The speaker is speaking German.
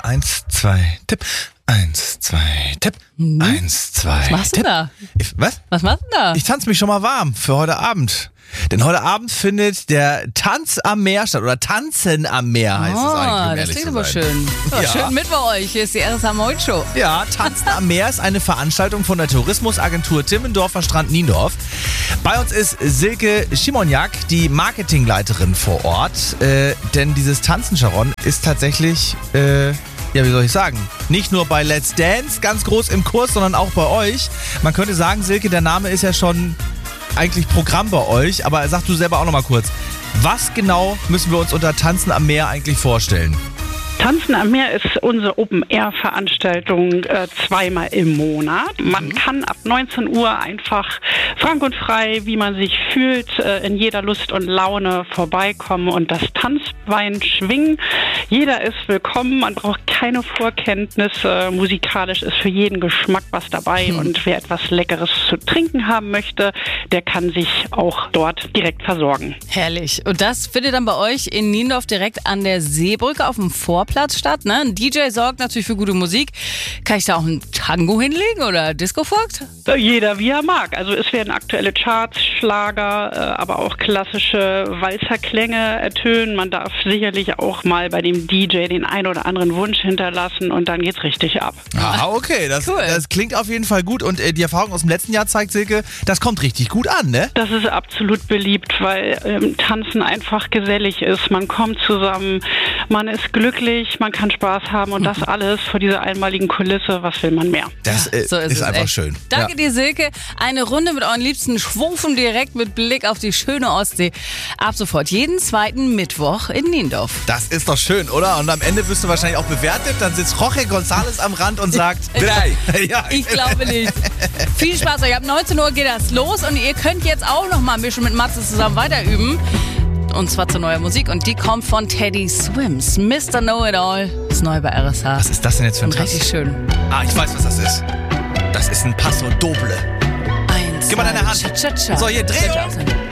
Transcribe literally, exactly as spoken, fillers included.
Eins, zwei, Tipp. Eins, zwei, Tipp. Hm? Eins, zwei, Was machst du Tipp. da? Ich, was? Was machst du da? Ich tanze mich schon mal warm für heute Abend. Denn heute Abend findet der Tanz am Meer statt. Oder Tanzen am Meer heißt oh, es eigentlich, um das ehrlich klingt zu aber sein. schön. Ja, Ja. Schön mit bei euch. Hier ist die R S H Moin Show. Ja, Tanzen am Meer ist eine Veranstaltung von der Tourismusagentur Timmendorfer Strand Niendorf. Bei uns ist Silke Schimoniak, die Marketingleiterin vor Ort. Äh, denn dieses Tanzen, Sharon, ist tatsächlich, äh, ja, wie soll ich sagen, nicht nur bei Let's Dance ganz groß im Kurs, sondern auch bei euch. Man könnte sagen, Silke, der Name ist ja schon eigentlich Programm bei euch, aber sag du selber auch noch mal kurz, was genau müssen wir uns unter Tanzen am Meer eigentlich vorstellen? Tanzen am Meer ist unsere Open-Air-Veranstaltung äh, zweimal im Monat. Man mhm. kann ab neunzehn Uhr einfach frank und frei, wie man sich fühlt, äh, in jeder Lust und Laune vorbeikommen und das Tanzbein schwingen. Jeder ist willkommen, man braucht keine Vorkenntnisse. Musikalisch ist für jeden Geschmack was dabei mhm. und wer etwas Leckeres zu trinken haben möchte, der kann sich auch dort direkt versorgen. Herrlich. Und das findet dann bei euch in Niendorf direkt an der Seebrücke auf dem Vorplatz statt. Ne? Ein D J sorgt natürlich für gute Musik. Kann ich da auch einen Tango hinlegen oder Disco-Fogt? Jeder wie er mag. Also es werden aktuelle Charts, Schlager, aber auch klassische Walzerklänge ertönen. Man darf sicherlich auch mal bei dem D J den ein oder anderen Wunsch hinterlassen und dann geht's richtig ab. Ah, okay. Das, Cool. das klingt auf jeden Fall gut. Und äh, die Erfahrung aus dem letzten Jahr zeigt, Silke, das kommt richtig gut an, ne? Das ist absolut beliebt, weil ähm, Tanzen einfach gesellig ist. Man kommt zusammen, man ist glücklich, man kann Spaß haben und das alles vor dieser einmaligen Kulisse. Was will man mehr? Das äh, So ist ist es einfach echt. schön. Danke Ja. dir, Silke. Eine Runde mit euren Liebsten schwufen direkt mit Blick auf die schöne Ostsee. Ab sofort jeden zweiten Mittwoch in Niendorf. Das ist doch schön, oder? Und am Ende wirst du wahrscheinlich auch bewertet. Dann sitzt Jorge González am Rand und sagt, drei. Ja. Ich glaube nicht. Viel Spaß euch. Ab neunzehn Uhr geht das los und ihr könnt jetzt auch noch mal ein bisschen mit Matze zusammen weiter üben. Und zwar zu neuer Musik und die kommt von Teddy Swims. Mister Know-It-All ist neu bei R S H. Was ist das denn jetzt für ein Und richtig Tanz? schön. Ah, ich weiß, was das ist. Das ist ein Paso Doble. Eins, Gib mal deine zwei, Hand. Cha-cha-cha. So, hier, Drehung. Cha-cha.